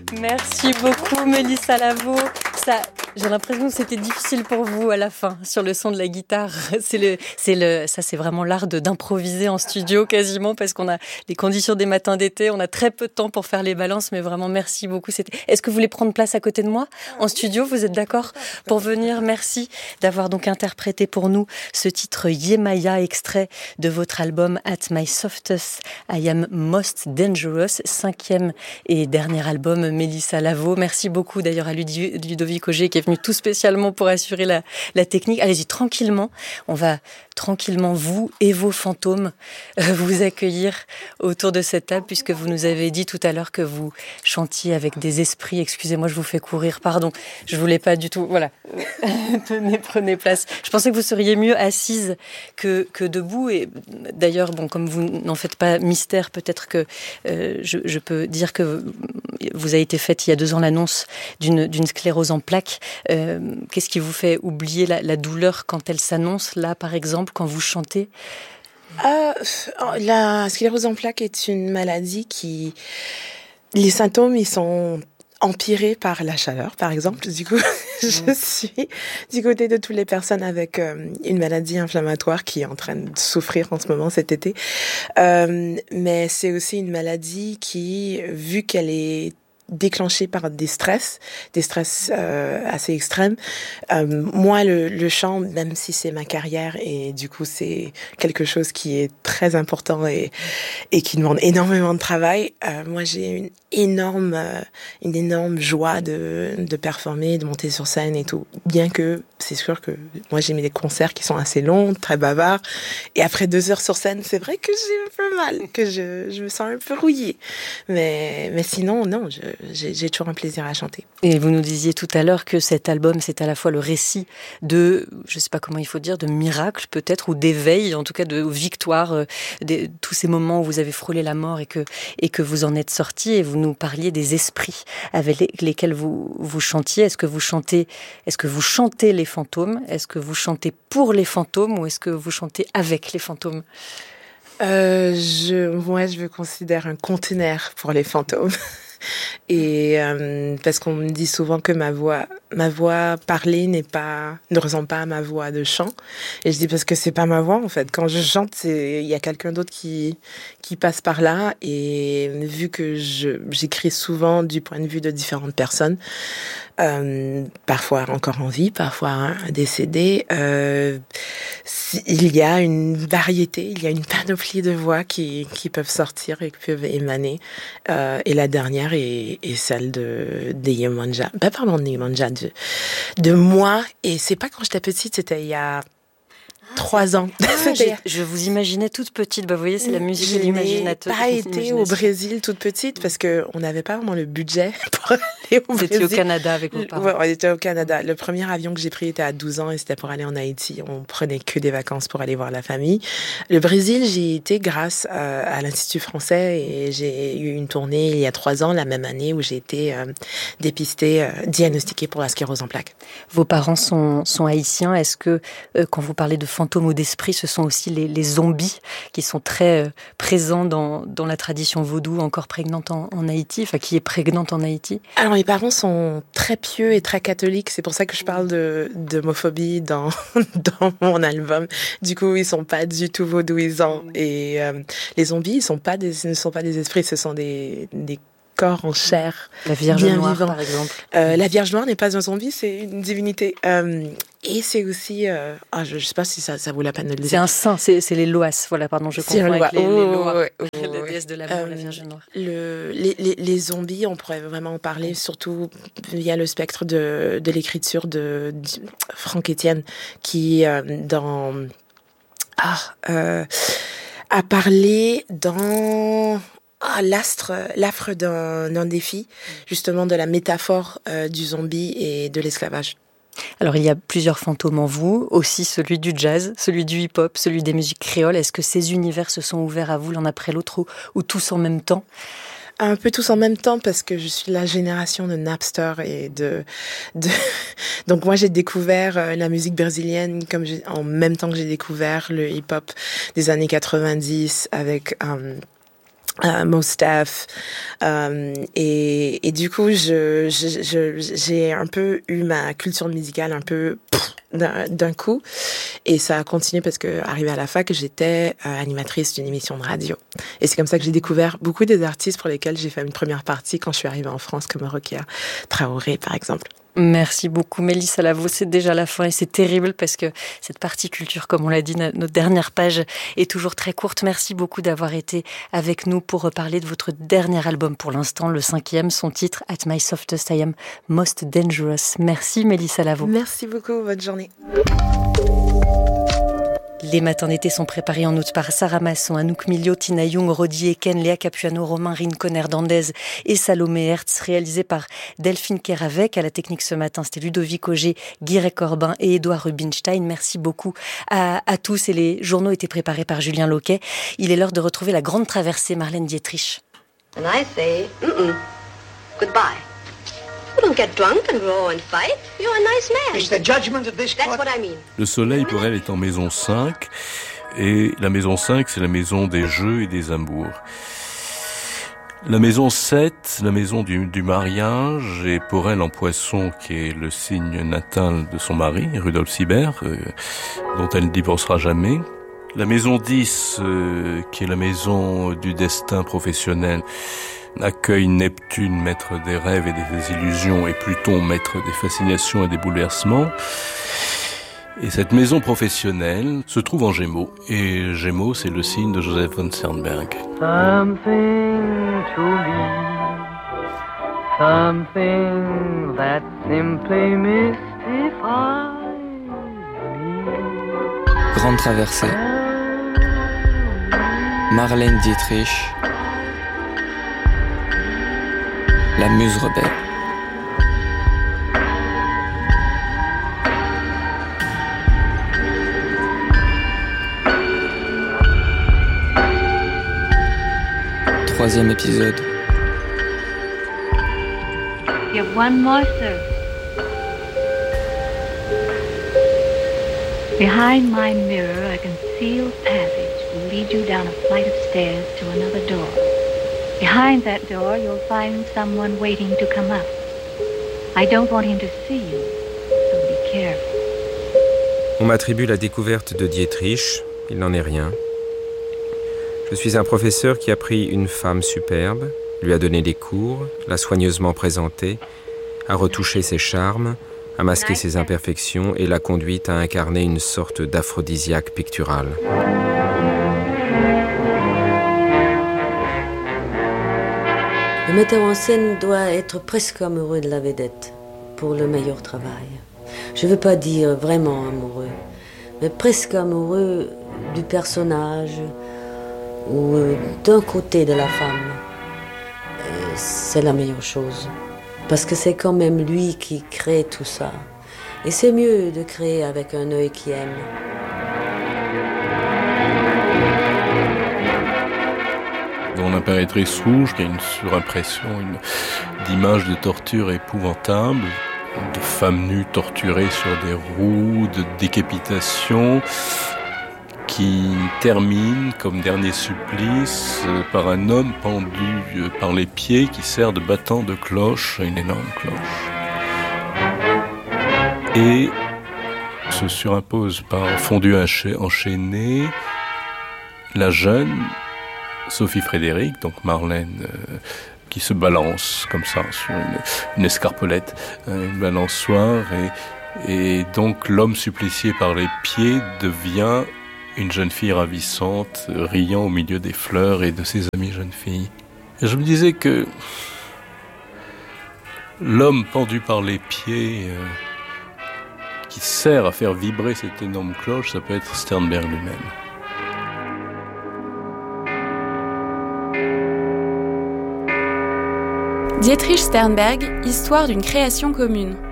Merci beaucoup, Mélissa Lavo. Ça, j'ai l'impression que c'était difficile pour vous à la fin sur le son de la guitare. Ça, c'est vraiment l'art d'improviser en studio quasiment parce qu'on a les conditions des matins d'été, on a très peu de temps pour faire les balances, mais vraiment merci beaucoup. Est-ce que vous voulez prendre place à côté de moi en studio? Vous êtes d'accord pour venir? Merci d'avoir donc interprété pour nous ce titre Yemaya, extrait de votre album At My Softest, I Am Most Dangerous, 5e et dernier album Mélissa Lavo. Merci beaucoup d'ailleurs à Ludovic Auger qui est venu tout spécialement pour assurer la technique. Allez-y tranquillement, on va tranquillement, vous et vos fantômes, vous accueillir autour de cette table puisque vous nous avez dit tout à l'heure que vous chantiez avec des esprits. Excusez-moi, je vous fais courir, pardon, je voulais pas du tout. Voilà, prenez place. Je pensais que vous seriez mieux assise que debout et d'ailleurs, bon, comme vous n'en faites pas mystère, peut-être que je peux dire que vous avez été faite il y a 2 ans l'annonce d'une sclérose en plaques. Qu'est-ce qui vous fait oublier la douleur quand elle s'annonce, là, par exemple, quand vous chantez? La sclérose en plaques est une maladie qui... Les symptômes, ils sont empirés par la chaleur, par exemple. Du coup, je suis du côté de toutes les personnes avec une maladie inflammatoire qui est en train de souffrir en ce moment cet été. Mais c'est aussi une maladie qui, vu qu'elle est déclenchée par des stress assez extrêmes. Moi, le chant, même si c'est ma carrière et du coup c'est quelque chose qui est très important et qui demande énormément de travail, moi j'ai une énorme joie de performer, de monter sur scène et tout. Bien que c'est sûr que moi j'ai mis des concerts qui sont assez longs, très bavards, et après 2 heures sur scène, c'est vrai que j'ai un peu mal, que je me sens un peu rouillée. Mais sinon, non, j'ai toujours un plaisir à chanter. Et vous nous disiez tout à l'heure que cet album, c'est à la fois le récit de, je sais pas comment il faut dire, de miracles peut-être, ou d'éveil, en tout cas de victoire, tous ces moments où vous avez frôlé la mort et que vous en êtes sorti, et vous nous parliez des esprits avec lesquels vous chantiez. Est-ce que vous chantez les fantômes? Est-ce que vous chantez pour les fantômes ou est-ce que vous chantez avec les fantômes? Moi, je me considère un conteneur pour les fantômes. Et parce qu'on me dit souvent que ma voix parlée ne ressemble pas à ma voix de chant. Et je dis parce que c'est pas ma voix en fait. Quand je chante, il y a quelqu'un d'autre qui passe par là. Et vu que j'écris souvent du point de vue de différentes personnes, parfois encore en vie, parfois décédées, il y a une variété, il y a une panoplie de voix qui peuvent sortir et qui peuvent émaner. Et la dernière est celle de Yemanja. De Yemanja, de moi. Et c'est pas quand j'étais petite, c'était il y a 3 ans. Je vous imaginais toute petite. Vous voyez, c'est la musique de l'imaginateur. Je n'ai pas été au Brésil toute petite parce qu'on n'avait pas vraiment le budget pour aller au Brésil. Vous étiez au Canada avec vos parents. Ouais, on était au Canada. Le premier avion que j'ai pris était à 12 ans et c'était pour aller en Haïti. On prenait que des vacances pour aller voir la famille. Le Brésil, j'y ai été grâce à l'Institut français et j'ai eu une tournée il y a 3 ans, la même année où j'ai été dépistée, diagnostiquée pour la sclérose en plaques. Vos parents sont haïtiens. Est-ce que quand vous parlez de fantômes ou d'esprit, ce sont aussi les zombies qui sont très présents dans la tradition vaudou, encore prégnante en Haïti, enfin qui est prégnante en Haïti? Alors mes parents sont très pieux et très catholiques, c'est pour ça que je parle d'homophobie dans mon album. Du coup, ils sont pas du tout vaudouisants et les zombies, ne sont pas des esprits, ce sont des corps en chair. La Vierge bien Noire, vivant. Par exemple. La Vierge Noire n'est pas un zombie, c'est une divinité. Et c'est aussi... je ne sais pas si ça vaut la peine de le dire. C'est un saint, c'est les Loas. Voilà, pardon, je confonds avec les Loas. La déesse de l'amour, la Vierge Noire. Les zombies, on pourrait vraiment en parler, surtout via le spectre de l'écriture de Franck Etienne, qui, a parlé dans... l'affre d'un défi, justement de la métaphore du zombie et de l'esclavage. Alors il y a plusieurs fantômes en vous, aussi celui du jazz, celui du hip-hop, celui des musiques créoles. Est-ce que ces univers se sont ouverts à vous l'un après l'autre ou tous en même temps? Un peu tous en même temps parce que je suis la génération de Napster et donc moi j'ai découvert la musique brésilienne en même temps que j'ai découvert le hip-hop des années 90 avec Mos Def, et du coup j'ai un peu eu ma culture musicale un peu d'un coup, et ça a continué parce que arrivée à la fac j'étais animatrice d'une émission de radio, et c'est comme ça que j'ai découvert beaucoup des artistes pour lesquels j'ai fait une première partie quand je suis arrivée en France, comme Rokia Traoré par exemple. Merci beaucoup Mélissa Lavo, c'est déjà la fin et c'est terrible parce que cette partie culture, comme on l'a dit, notre dernière page est toujours très courte. Merci beaucoup d'avoir été avec nous pour reparler de votre dernier album pour l'instant, le 5e, son titre At My Softest I Am Most Dangerous. Merci Mélissa Lavo. Merci beaucoup, bonne journée. Les matins d'été sont préparés en août par Sarah Masson, Anouk Milio, Tina Young, Rodi Eken, Léa Capuano, Romain Rincon Hernandez et Salomé Hertz, réalisé par Delphine Keravec. À la technique ce matin, c'était Ludovic Auger, Guirec Corbin et Édouard Rubinstein. Merci beaucoup à tous, et les journaux étaient préparés par Julien Loquet. Il est l'heure de retrouver la grande traversée, Marlène Dietrich. And I say, goodbye. You don't get drunk and row and fight. You're a nice man. It's the judgment of this court. That's what I mean. Le soleil pour elle est en maison 5, et la maison 5 c'est la maison des jeux et des amours. La maison 7, la maison du mariage, est pour elle en poisson, qui est le signe natal de son mari, Rudolf Sibert, dont elle ne divorcera jamais. La maison 10, qui est la maison du destin professionnel, accueille Neptune, maître des rêves et des illusions, et Pluton, maître des fascinations et des bouleversements. Et cette maison professionnelle se trouve en Gémeaux. Et Gémeaux, c'est le signe de Joseph von Sternberg. Something to me, something that simply mystifies me. Grande traversée. Marlène Dietrich. La Muse rebelle. Troisième épisode. You have one more service. Behind my mirror, a concealed passage will lead you down a flight of stairs to another door. Behind that door, you'll find someone waiting to come up. I don't want him to see you, so be careful. On m'attribue la découverte de Dietrich, il n'en est rien. Je suis un professeur qui a pris une femme superbe, lui a donné des cours, l'a soigneusement présentée, a retouché ses charmes, a masqué ses imperfections et l'a conduite à incarner une sorte d'aphrodisiaque pictural. Le metteur en scène doit être presque amoureux de la vedette pour le meilleur travail. Je ne veux pas dire vraiment amoureux, mais presque amoureux du personnage ou d'un côté de la femme. C'est la meilleure chose, parce que c'est quand même lui qui crée tout ça. Et c'est mieux de créer avec un œil qui aime. Dans l'impératrice rouge, il y a une surimpression d'images de torture épouvantables, de femmes nues torturées sur des roues, de décapitation, qui termine comme dernier supplice par un homme pendu par les pieds qui sert de battant de cloche à une énorme cloche. Et se surimpose par fondu enchaîné la jeune Sophie Frédéric, donc Marlène, qui se balance comme ça sur une escarpolette, une balançoire, et donc l'homme supplicié par les pieds devient une jeune fille ravissante, riant au milieu des fleurs et de ses amies jeunes filles. Et je me disais que l'homme pendu par les pieds, qui sert à faire vibrer cette énorme cloche, ça peut être Sternberg lui-même. Dietrich Sternberg, histoire d'une création commune.